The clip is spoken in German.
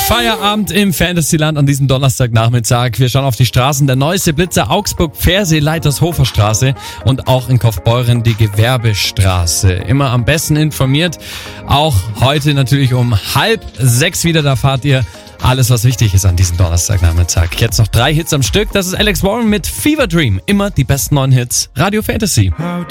Feierabend im Fantasyland an diesem Donnerstagnachmittag. Wir schauen auf die Straßen. Der neueste Blitzer Augsburg-Pfersee, Leitershofer Straße und auch in Kaufbeuren die Gewerbestraße. Immer am besten informiert. Auch heute natürlich um 5:30 wieder. Da fahrt ihr alles, was wichtig ist an diesem Donnerstagnachmittag. Jetzt noch 3 Hits am Stück. Das ist Alex Warren mit Fever Dream. Immer die besten 9 Hits. Radio Fantasy.